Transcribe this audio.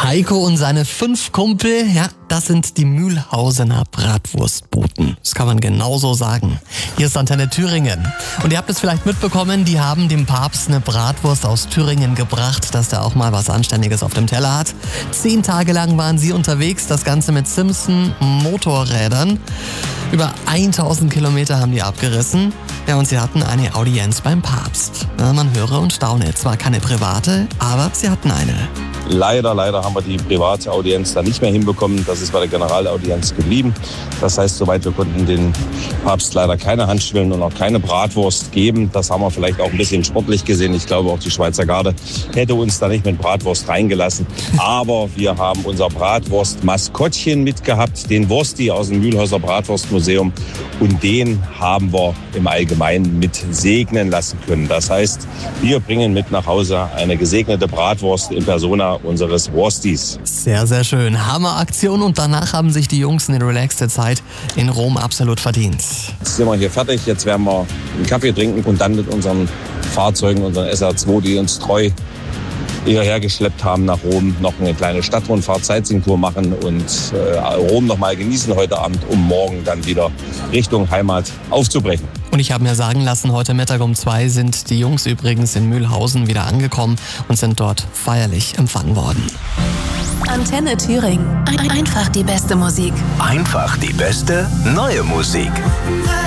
Heiko und seine 5 Kumpel, ja, das sind die Mühlhausener Bratwurstbuten. Das kann man genauso sagen. Hier ist Antenne Thüringen. Und ihr habt es vielleicht mitbekommen, die haben dem Papst eine Bratwurst aus Thüringen gebracht, dass der auch mal was Anständiges auf dem Teller hat. 10 Tage lang waren sie unterwegs, das Ganze mit Simpson Motorrädern. Über 1000 Kilometer haben die abgerissen. Ja, und sie hatten eine Audienz beim Papst. Ja, man höre und staune. Zwar keine private, aber sie hatten eine. Leider haben wir die private Audienz dann nicht mehr hinbekommen. Das ist bei der Generalaudienz geblieben. Das heißt, soweit wir konnten den Papst leider keine Handschwillen und auch keine Bratwurst geben. Das haben wir vielleicht auch ein bisschen sportlich gesehen. Ich glaube, auch die Schweizer Garde hätte uns da nicht mit Bratwurst reingelassen. Aber wir haben unser Bratwurst-Maskottchen mitgehabt, den Wursti aus dem Mühlhäuser Bratwurstmuseum. Und den haben wir im Allgemeinen mit segnen lassen können. Das heißt, wir bringen mit nach Hause eine gesegnete Bratwurst in Persona unseres Wurstis. Sehr, sehr schön. Hammeraktion, und danach haben sich die Jungs eine relaxte Zeit in Rom absolut verdient. Jetzt sind wir hier fertig. Jetzt werden wir einen Kaffee trinken und dann mit unseren Fahrzeugen, unseren SR2, die uns treu hierher geschleppt haben nach Rom, noch eine kleine Stadtrundfahrt, Sightseeing-Tour machen und Rom noch mal genießen heute Abend, um morgen dann wieder Richtung Heimat aufzubrechen. Und ich habe mir sagen lassen, heute Mittag um 2 sind die Jungs übrigens in Mühlhausen wieder angekommen und sind dort feierlich empfangen worden. Antenne Thüringen. Einfach die beste Musik. Einfach die beste neue Musik.